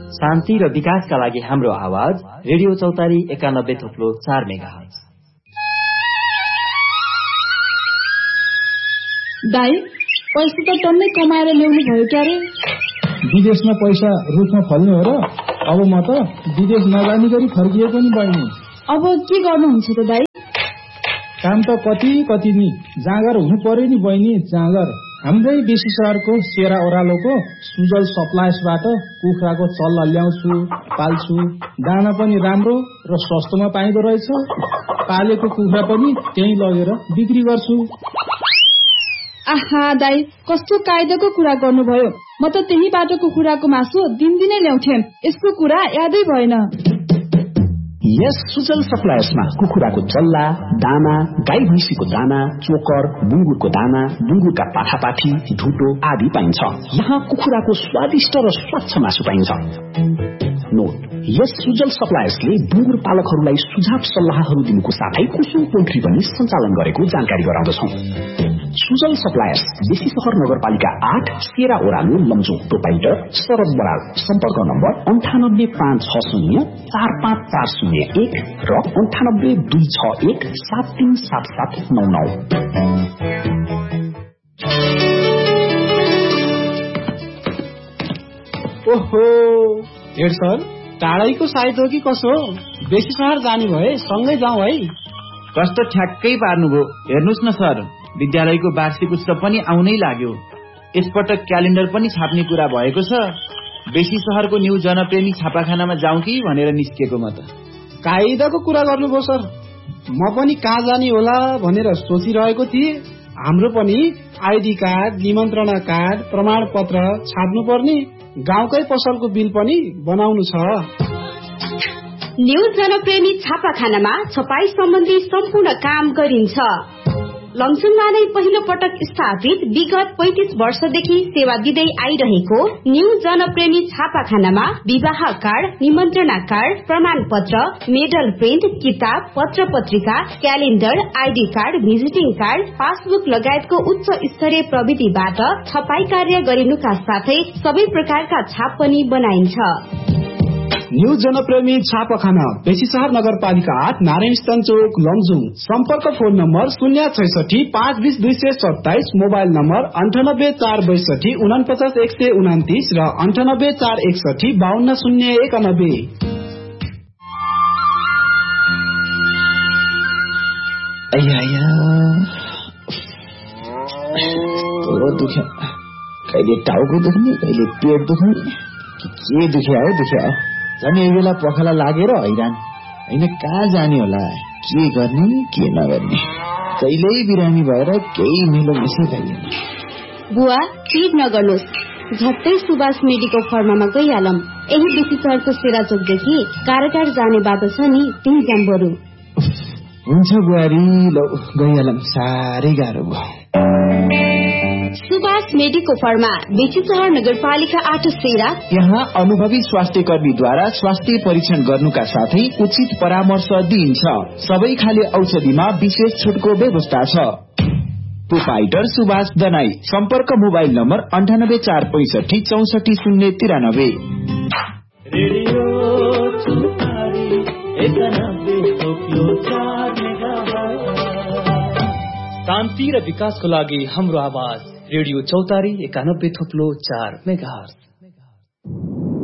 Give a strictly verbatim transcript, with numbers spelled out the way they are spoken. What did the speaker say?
शान्ति र विकासका लागि हाम्रो आवाज रेडियो चौतारी एकानब्बे थोप्लो चार मेगाहर्ज। दाइ, पैसा त टन्नै कमाएर ल्याउनु भयो क्यारे? विदेशमा पैसा रुखमा फल्ने हो र? अब म त विदेश नजानी गरी फर्किएको नि बहिनी। अब के गर्नुहुन्छ त दाइ? काम त कति कति नि जाँगर हुनु पर्यो नि बहिनी, जाँगर। हाम्रै बेसी सहरको सेरा ओह्रालोको सुजल सप्लायर्सबाट कुखुराको चल्ला ल्याउँछु, पाल्छु। दाना पनि राम्रो र सस्तोमा पाइँदो रहेछ। पालेको कुखुरा पनि त्यही लगेर बिक्री गर्छु। आहा दाइ, कस्तो कायदाको कुरा गर्नुभयो। म त त्यही बाटोको कुखुराको मासु दिनदिनै ल्याउँथे। यसको कुरा यादै भएन। यस सुजल सप्लायर्समा कुखुराको चल्ला, दाना, गाई भैँसीको दाना, चोकर, बुङ्गुरको दाना, बुङ्गुरका पाठापाठी, ढुटो आदि पाइन्छ। यहाँ कुखुराको स्वादिष्ट र स्वच्छ मासु पाइन्छ। नोट, यस सुजल सप्लायर्सले बुङ्गुर पालकहरूलाई सुझाव सल्लाहहरू दिनुको साथै कुसुम पोल्ट्री पनि सञ्चालन गरेको जानकारी गराउँदछु। सुजल सप्लायर्स, बेसी सहर नगरपालिका आठ, सेरा ओह्रालो, लमजुङ, प्रोपाइटर शरद बराल। सम्पर्क नम्बर अन्ठानब्बे पाँच छ शून्य चार पाँच चार शून्य एक र अन्ठानब्बे दुई छ एक सात तीन सात सात नौ नौ। ओहो हेड सर, टाढैको साइट हो कि कसो? बेसी सहर जाने भए सँगै जाउँ है। कस्तो ठ्याक्कै पार्नुभयो। हेर्नुहोस् न सर, विद्यालयको वार्षिक उत्सव पनि आउनै लाग्यो। यसपटक क्यालेन्डर पनि छाप्ने कुरा भएको छ। बेसी सहरको न्यू जनप्रेमी छापाखानामा जाउँ कि भनेर निस्किएको म त। कायदाको कुरा गर्नुभयो सर। म पनि कहाँ जाने होला भनेर सोचिरहेको थिएँ। हाम्रो पनि आइडी कार्ड, निमन्त्रणा कार्ड, प्रमाण पत्र छाप्नु पर्ने, गाउँकै पसलको बिल पनि बनाउनु छ। न्यू जनप्रेमी छापाखानामा छपाई सम्बन्धी सम्पूर्ण काम गरिन्छ। लमजुङमा नै पहिलो पटक स्थापित विगत पैंतीस वर्षदेखि सेवा दिँदै आइरहेको न्यू जनप्रेमी छापाखानामा विवाह कार्ड, निमन्त्रणा कार्ड, प्रमाण पत्र, मेडल प्रिन्ट, किताब, पत्र पत्रिका, calendar, ID card, visiting card, passbook लगायतको उच्च स्तरीय प्रविधिबाट छपाई कार्य गरिनुका साथै सबै प्रकारका छाप पनि बनाइन्छ। न्यू जनप्रेमी छापाखाना, बेसी सहर नगरपालिका आठ, नारायण स्थान चौक, लमजुङ। सम्पर्क फोन नम्बर शून्य छैसठी पाँच बीस दुई सय सत्ताइस, मोबाइल नम्बर अन्ठानब्बे चार बैसठी उनपचास एक सय उन्तिस र अन्ठानब्बे चार एकसठी बाहन्न शून्य एकानब्बे। कहिले टाउको दुख्ने, कहिले पेट दुख्ने, के दुख्या हो दुख्या हो। झन् यही बेला पखाला लागेर हैरान। होइन कहाँ जाने होला, के गर्ने के नगर्ने। कहिल्यै बिरामी भएर केही मेलो मिसै खाइएन। बुवा चिज नगर्नुहोस्, झट्टै सुभाष मेडिकल फर्मामा गइहालौँ। यही बेसी सहरको सेरा चोकदेखि कारागार जाने बाटो छ नि, त्यही जाम बरु। हुन्छ बुहारी, लौ गइहालौँ। साह्रै गाह्रो भयो। सुभाष मेडिको फर्मा, बेसी सहर नगरपालिका आठ, सेरा। यहाँ अनुभवी स्वास्थ्य कर्मीद्वारा स्वास्थ्य परीक्षण गर्नुका साथै उचित परामर्श दिइन्छ। सबै खाले औषधिमा विशेष छुटको व्यवस्था छ। प्रोपाइटर सुभाष दनाई। सम्पर्क मोबाइल नम्बर अन्ठानब्बे चार पैसठी चौसठी शून्य तिरानब्बे। शान्ति र विकासको लागि हाम्रो आवाज रेडियो चौतारी एकानब्बे थोप्लो चार मेगाहर्ज।